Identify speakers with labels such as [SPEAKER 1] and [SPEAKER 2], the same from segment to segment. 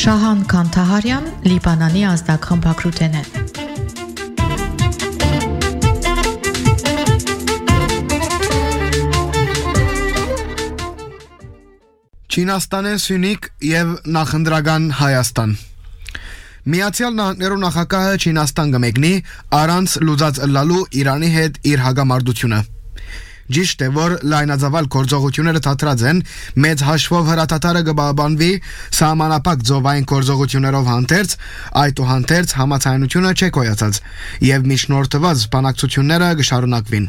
[SPEAKER 1] Շահան Կանթահարյան, Լիբանանի ազդակխմբակրութեն է։
[SPEAKER 2] Չինաստան Սյունիք եւ նախընտրական Հայաստան Միացյալ Նահանգներու նախագահը Չինաստան կմեկնի առանց լուծած ըլլալու Իրանի հետ իր հագամարտությունը Ճիշտ է, որ լայնածավալ գործողությունները թատրած են, մեծ հաշվով հրաթաթարը կբավանվի սահմանափակ ծովային գործողություններով հանդերձ, այդուհանդերձ համաձայնությունը չէ կոյացած եւ միջնորդված բանակցությունները կշարունակվին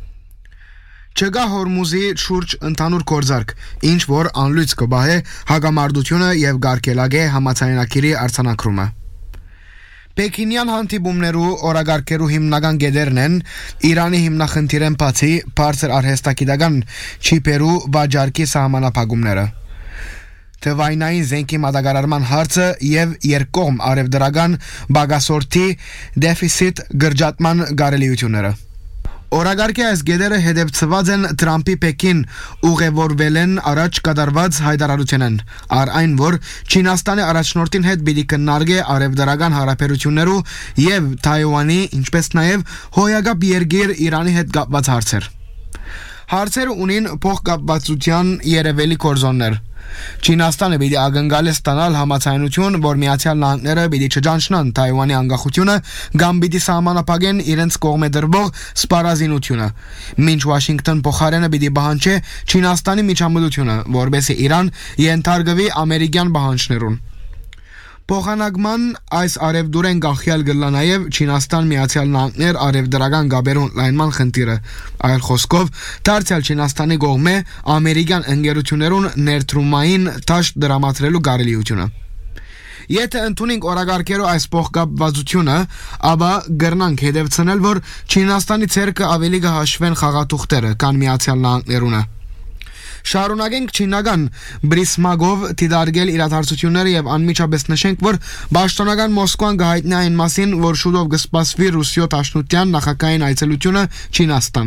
[SPEAKER 2] Չկա Հորմուզի շուրջ ընդհանուր գործարք, ինչ որ անլույց կբահե հագամարտությունը եւ գարկելագե համաձայնագիրի արձանագրումը Պեկինյան հանդիպումներու օրագարկերու հիմնական գեդերն են Իրանի հիմնախնդիրեն բացի բարձր արհեստագիտական չիպերու վաճառքի սահմանափակումները Թվայնային զենքի մատակարարման հարցը եւ երկկողմ արևդրական բագասորտի դեֆիցիտ գրջատման կարելիությունները Օրագարկի այս գեդերը հետևծված են Թրամփի Պեկին ուղևորվել են առաջ կատարված հայտարարությունն, առ այն որ Չինաստանի առաջնորդին հետ պիտի քննարկե արևդրական հարաբերություններու եւ Թայվանի, ինչպես նաեւ հոյակապ երկիր Իրանի հետ կապված հարցեր։ Հարցերը ունին փոխկապվածության երևելի կորզոններ։ Չինաստանը պիտի ակնկալի ստանալ համաձայնություն, որ Միացյալ Նահանգները պիտի չճանչնան Թայվանի անկախությունը կամ պիտի սահմանափակեն իրենց կողմէ դրվող սպառազինությունը, մինչ Վաշինգտոն փոխարենը պիտի պահանջի Չինաստանի միջամտությունը, որբեսի Իրան ենթարկվի ամերիկյան պահանջներուն։ Փոխանակման այս արևդուրեն գախյալ գլա նաև Չինաստան Միացյալ Նահանգներ արևդրական գաբերուն լայնման խնդիրը, այլ խոսքով դարձյալ Չինաստանի կողմէ ամերիկյան ընկերություններուն ներդրումային թաշ դրամատրելու կարելիությունը։ Եթե ընդունենք օրագարկերու այս փոխկապվածությունը, ապա գրնանք հետևցնել, որ Չինաստանի ցերկը ավելի կհաշվեն խաղաթուղթերը, քան Միացյալ Նահանգներունը։ Շարունակենք չինական բրիսմագով դիտարկել իրադարձությունները եւ անմիջապես նշենք, որ պաշտոնական Մոսկվան կհայտնի այն մասին, որ շուտով կսպասվի Ռուսիո Դաշնության նախագահային այցելությունը Չինաստան։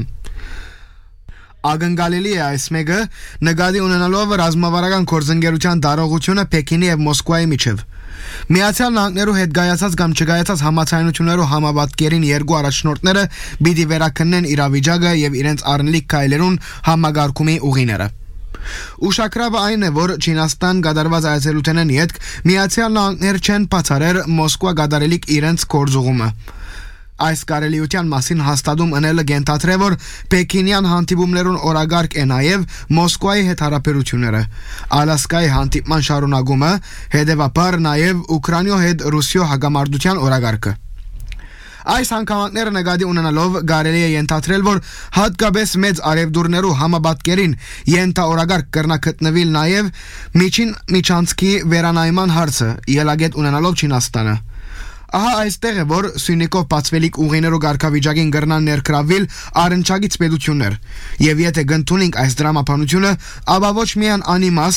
[SPEAKER 2] Ակնկալելի է այս մեկը նկատի ունենալով ռազմավարական գործընկերության դարողությունը Պեկինի եւ Մոսկվայի միջև։ Միացյալ Նահանգներու հետ գայացած կամ չգայացած համաձայնություններու համապատկերին երկու առաջնորդները պիտի վերաքննեն իրավիճակը եւ իրենց առնելիք քայլերուն համագարկումի ուղիները։ Ուշագրավը այն է, որ Չինաստան կատարված այցելութենեն ետք Միացյալ Նահանգներ չեն բացառել Մոսկվա կատարելիք իրենց գործուղումը։ Այս կարելիության մասին հաստատում ընելը գենթատրե, որ Պեկինյան հանդիպումներուն օրագարկ է նաև Մոսկվայի հետ հարաբերությունները, Ալասկայի հանդիպման շարունակումը, հետևաբար նաև Ուկրաինայու հետ Ռուսիո հակամարտության օրագարկը։ Այս հանգամանքները նկատի ունենալով կարելի է ենթադրել, որ հատկապես մեծ արևդուրներու համապատկերին ենթաօրագարկ կրնակտնվել նաև միջին միջանցքի վերանայման հարցը, ելագետ ունենալով Չինաստանը։ Ահա այստեղ է, որ Սյունիքով բացվելիք ուղիներու գարկավիճակին գրնան ներկրավել առնչագից պետություններ, եւ եթե գտնունենք այս դրամապանությունը, ապա ոչ միայն անիմաստ